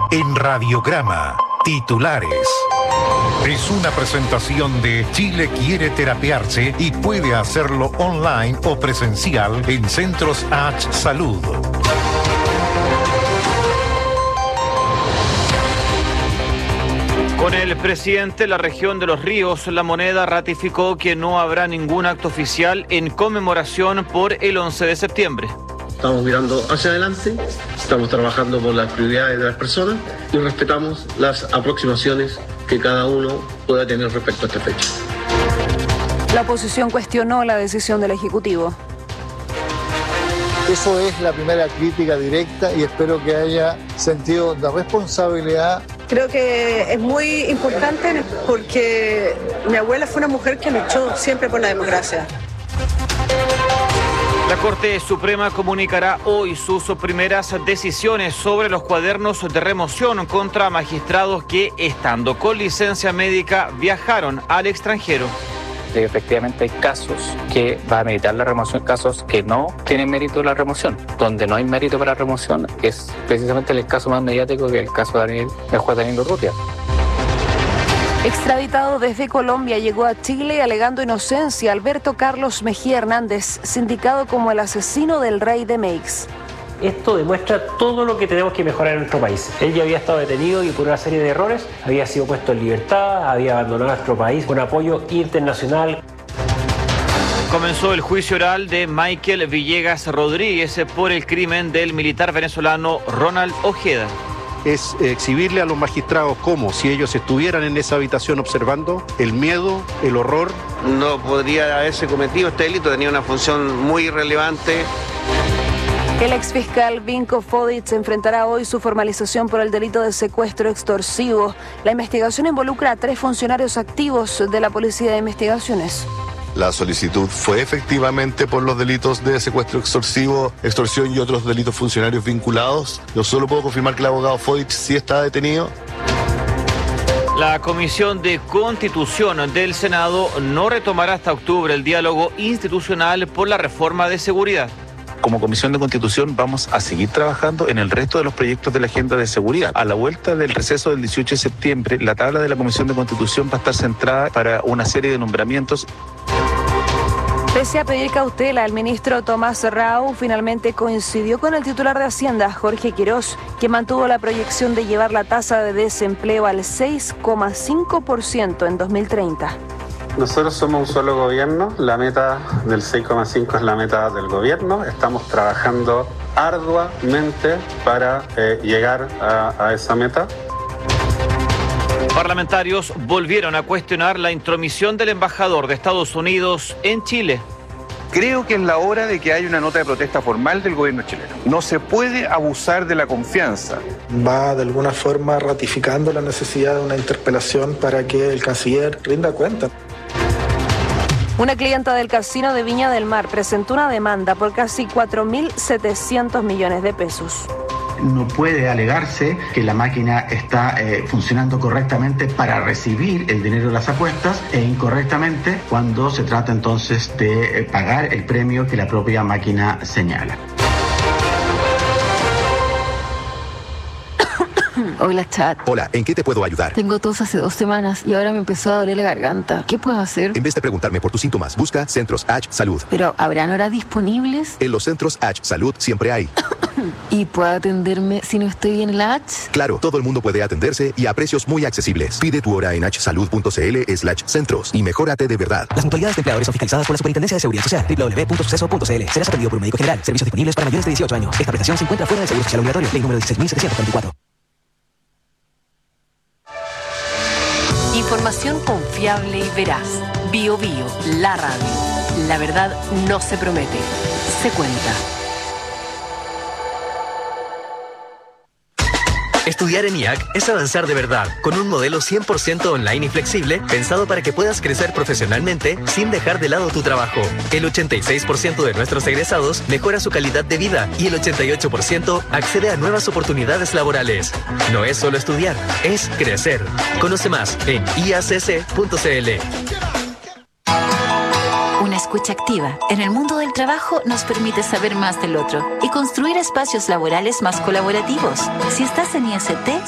En Radiograma, titulares. Es una presentación de Chile quiere terapiarse y puede hacerlo online o presencial en Centros H Salud. Con el presidente de la región de Los Ríos, La Moneda ratificó que no habrá ningún acto oficial en conmemoración por el 11 de septiembre. Estamos mirando hacia adelante, estamos trabajando por las prioridades de las personas y respetamos las aproximaciones que cada uno pueda tener respecto a esta fecha. La oposición cuestionó la decisión del Ejecutivo. Eso es la primera crítica directa y espero que haya sentido de responsabilidad. Creo que es muy importante porque mi abuela fue una mujer que luchó siempre por la democracia. La Corte Suprema comunicará hoy sus primeras decisiones sobre los cuadernos de remoción contra magistrados que, estando con licencia médica, viajaron al extranjero. Efectivamente hay casos que va a meditar la remoción, casos que no tienen mérito la remoción. Donde no hay mérito para la remoción es precisamente el caso más mediático, que el caso de el juez Daniel Urrutia. Extraditado desde Colombia, llegó a Chile alegando inocencia Alberto Carlos Mejía Hernández, sindicado como el asesino del rey de Meix. Esto demuestra todo lo que tenemos que mejorar en nuestro país. Él ya había estado detenido y por una serie de errores había sido puesto en libertad, había abandonado nuestro país con apoyo internacional. Comenzó el juicio oral de Michael Villegas Rodríguez por el crimen del militar venezolano Ronald Ojeda. Es exhibirle a los magistrados como si ellos estuvieran en esa habitación observando el miedo, el horror. No podría haberse cometido este delito, tenía una función muy relevante. El exfiscal Vinko Fodic enfrentará hoy su formalización por el delito de secuestro extorsivo. La investigación involucra a 3 funcionarios activos de la Policía de Investigaciones. La solicitud fue efectivamente por los delitos de secuestro extorsivo, extorsión y otros delitos funcionarios vinculados. Yo solo puedo confirmar que el abogado Fodic sí está detenido. La Comisión de Constitución del Senado no retomará hasta octubre el diálogo institucional por la reforma de seguridad. Como Comisión de Constitución vamos a seguir trabajando en el resto de los proyectos de la agenda de seguridad. A la vuelta del receso del 18 de septiembre, la tabla de la Comisión de Constitución va a estar centrada para una serie de nombramientos. Pese a pedir cautela, el ministro Tomás Rau finalmente coincidió con el titular de Hacienda, Jorge Quirós, que mantuvo la proyección de llevar la tasa de desempleo al 6,5% en 2030. Nosotros somos un solo gobierno, la meta del 6,5 es la meta del gobierno, estamos trabajando arduamente para llegar a esa meta. Parlamentarios volvieron a cuestionar la intromisión del embajador de Estados Unidos en Chile. Creo que es la hora de que haya una nota de protesta formal del gobierno chileno. No se puede abusar de la confianza. Va de alguna forma ratificando la necesidad de una interpelación para que el canciller rinda cuenta. Una clienta del casino de Viña del Mar presentó una demanda por casi 4.700 millones de pesos. No puede alegarse que la máquina está funcionando correctamente para recibir el dinero de las apuestas e incorrectamente cuando se trata entonces de pagar el premio que la propia máquina señala. Hola, chat. Hola, ¿en qué te puedo ayudar? Tengo tos hace 2 semanas y ahora me empezó a doler la garganta. ¿Qué puedo hacer? En vez de preguntarme por tus síntomas, busca Centros H Salud. ¿Pero habrán horas disponibles? En los Centros H Salud siempre hay. ¿Y puedo atenderme si no estoy bien en la H? Claro, todo el mundo puede atenderse y a precios muy accesibles. Pide tu hora en hsalud.cl/centros y mejórate de verdad. Las mutualidades de empleadores son fiscalizadas por la Superintendencia de Seguridad Social. www.suceso.cl. Serás atendido por un médico general. Servicios disponibles para mayores de 18 años. Esta prestación se encuentra fuera del Seguro Social Obligatorio. Ley número 16.744. Información confiable y veraz. Bio Bio, la radio. La verdad no se promete, se cuenta. Estudiar en IAC es avanzar de verdad, con un modelo 100% online y flexible, pensado para que puedas crecer profesionalmente sin dejar de lado tu trabajo. El 86% de nuestros egresados mejora su calidad de vida y el 88% accede a nuevas oportunidades laborales. No es solo estudiar, es crecer. Conoce más en iacc.cl. Una escucha activa en el mundo del trabajo nos permite saber más del otro y construir espacios laborales más colaborativos. Si estás en IST,